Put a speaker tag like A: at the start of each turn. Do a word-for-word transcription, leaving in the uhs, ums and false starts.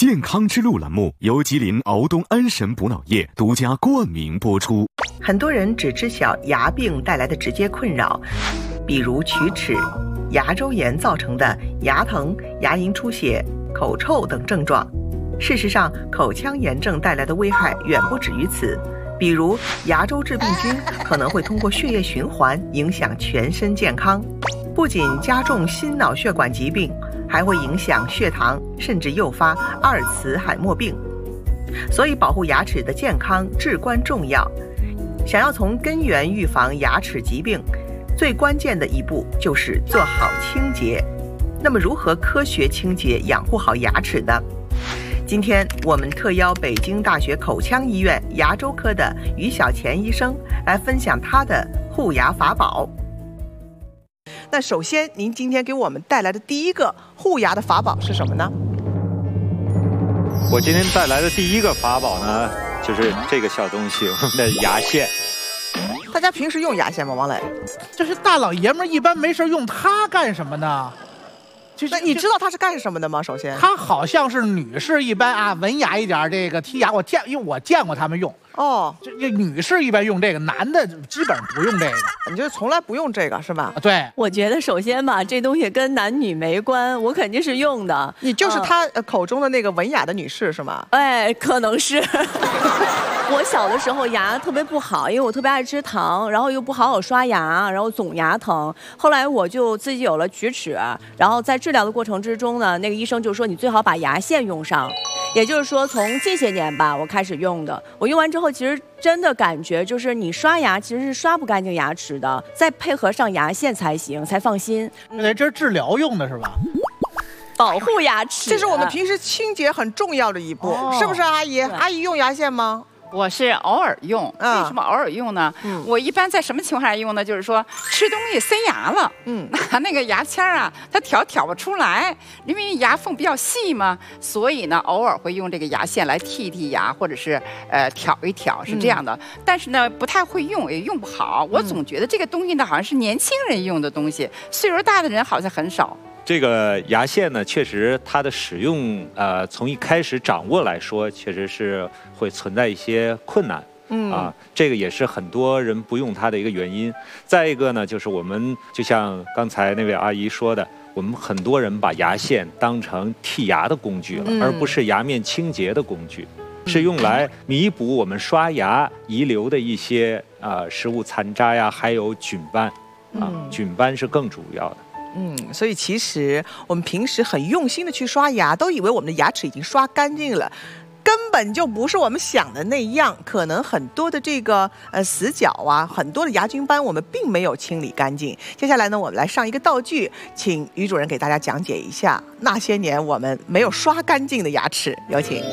A: 健康之路栏目由吉林敖东安神补脑液独家冠名播出。
B: 很多人只知晓牙病带来的直接困扰，比如龋齿、牙周炎造成的牙疼、牙龈出血、口臭等症状。事实上，口腔炎症带来的危害远不止于此。比如牙周致病菌可能会通过血液循环影响全身健康，不仅加重心脑血管疾病，还会影响血糖，甚至诱发阿尔茨海默病。所以保护牙齿的健康至关重要。想要从根源预防牙齿疾病，最关键的一步就是做好清洁。那么如何科学清洁养护好牙齿呢？今天我们特邀北京大学口腔医院牙周科的于小乾医生来分享他的护牙法宝。那首先，您今天给我们带来的第一个护牙的法宝是什么呢？
C: 我今天带来的第一个法宝呢，就是这个小东西，我们的牙线。
B: 大家平时用牙线吗？王磊，
D: 这是大老爷们儿一般没事用它干什么呢？其实
B: 那你知道它是干什么的吗？首先，
D: 它好像是女士一般啊，文雅一点这个剔牙，我见因为我见过他们用。
B: 哦，
D: 这这女士一般用这个，男的基本不用这个。
B: 你就从来不用这个是吧？
D: 对，
E: 我觉得首先吧，这东西跟男女没关，我肯定是用的。
B: 你就是他呃口中的那个文雅的女士是吗？
E: 哎，可能是。我小的时候牙特别不好，因为我特别爱吃糖，然后又不好好刷牙，然后总牙疼。后来我就自己有了龋齿，然后在治疗的过程之中呢，那个医生就说你最好把牙线用上。也就是说，从这些年吧，我开始用的。我用完之后，其实真的感觉就是你刷牙其实是刷不干净牙齿的，再配合上牙线才行，才放心。
D: 哎，这是治疗用的是吧？
E: 保护牙齿，
B: 这是我们平时清洁很重要的一步，
D: 哦、
B: 是不是阿姨？阿姨用牙线吗？
F: 我是偶尔用，
B: 嗯、
F: 为什么偶尔用呢？
B: 嗯、
F: 我一般在什么情况下用呢？就是说吃东西塞牙了，
B: 嗯，
F: 拿那个牙签啊，它挑挑不出来，因为牙缝比较细嘛，所以呢，偶尔会用这个牙线来剔剔牙，或者是呃挑一挑，是这样的。嗯、但是呢，不太会用，也用不好。我总觉得这个东西呢，好像是年轻人用的东西，岁数大的人好像很少。
C: 这个牙线呢，确实它的使用，呃，从一开始掌握来说，确实是会存在一些困难。嗯啊，这个也是很多人不用它的一个原因。再一个呢，就是我们就像刚才那位阿姨说的，我们很多人把牙线当成剔牙的工具了，嗯、而不是牙面清洁的工具，是用来弥补我们刷牙遗留的一些啊、呃、食物残渣呀，还有菌斑啊，嗯、菌斑是更主要的。
B: 嗯，所以其实我们平时很用心的去刷牙，都以为我们的牙齿已经刷干净了，根本就不是我们想的那样。可能很多的这个呃死角啊，很多的牙菌斑，我们并没有清理干净。接下来呢，我们来上一个道具，请于主任给大家讲解一下那些年我们没有刷干净的牙齿，有请。